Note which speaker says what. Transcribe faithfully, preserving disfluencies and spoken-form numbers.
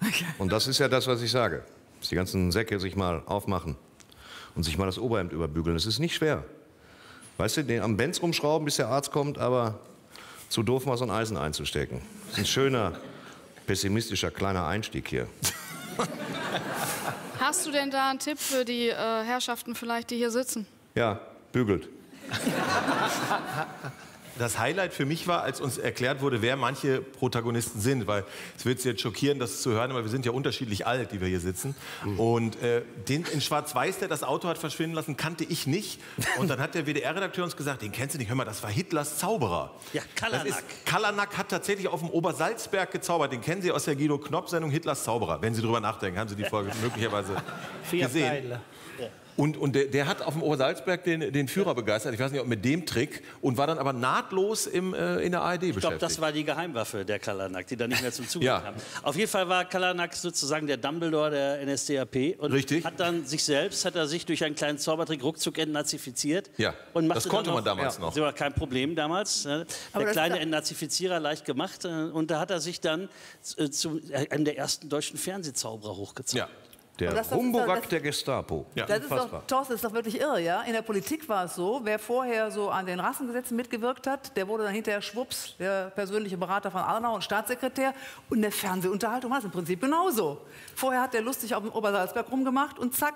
Speaker 1: Okay.
Speaker 2: Und das ist ja das, was ich sage. Dass die ganzen Säcke sich mal aufmachen und sich mal das Oberhemd überbügeln. Das ist nicht schwer. Weißt du, den am Benz rumschrauben, bis der Arzt kommt, aber zu doof, mal so ein Eisen einzustecken. Das ist ein schöner, pessimistischer kleiner Einstieg hier.
Speaker 1: Hast du denn da einen Tipp für die äh, Herrschaften vielleicht, die hier sitzen?
Speaker 2: Ja, bügelt.
Speaker 3: Das Highlight für mich war, als uns erklärt wurde, wer manche Protagonisten sind, weil es wird Sie jetzt schockieren, das zu hören, aber wir sind ja unterschiedlich alt, die wir hier sitzen. Mhm. Und äh, den in Schwarz-Weiß, der das Auto hat verschwinden lassen, kannte ich nicht. Und dann hat der W D R-Redakteur uns gesagt, den kennst du nicht, hör mal, das war Hitlers Zauberer.
Speaker 4: Ja, Kalanak.
Speaker 3: Kalanak hat tatsächlich auf dem Obersalzberg gezaubert. Den kennen Sie aus der Guido Knopp-Sendung Hitlers Zauberer. Wenn Sie drüber nachdenken, haben Sie die Folge möglicherweise gesehen. Und, und der, der hat auf dem Obersalzberg den, den Führer begeistert, ich weiß nicht, ob mit dem Trick, und war dann aber nahtlos im, äh, in der A R D beschäftigt.
Speaker 4: Ich glaube, das war die Geheimwaffe der Kalanak, die dann nicht mehr zum Zuge
Speaker 3: ja.
Speaker 4: kam. Auf jeden Fall war Kalanak sozusagen der Dumbledore der N S D A P und
Speaker 3: Richtig.
Speaker 4: hat dann sich selbst, hat er sich durch einen kleinen Zaubertrick ruckzuck entnazifiert.
Speaker 3: Ja,
Speaker 4: und
Speaker 3: das konnte man damals
Speaker 4: ja,
Speaker 3: noch.
Speaker 4: Das war kein Problem damals. Ne? Der kleine Entnazifizierer, leicht gemacht. Und da hat er sich dann äh, zu einem der ersten deutschen Fernsehzauberer hochgezogen.
Speaker 3: Ja.
Speaker 2: Der
Speaker 5: das, das
Speaker 2: Humburak
Speaker 5: das,
Speaker 2: der Gestapo.
Speaker 5: Ja. Das ist doch, Thorsten, das ist doch wirklich irre, ja? In der Politik war es so, wer vorher so an den Rassengesetzen mitgewirkt hat, der wurde dann hinterher schwupps der persönliche Berater von Adenauer und Staatssekretär. Und in der Fernsehunterhaltung war es im Prinzip genauso. Vorher hat der lustig auf dem Obersalzberg rumgemacht und zack,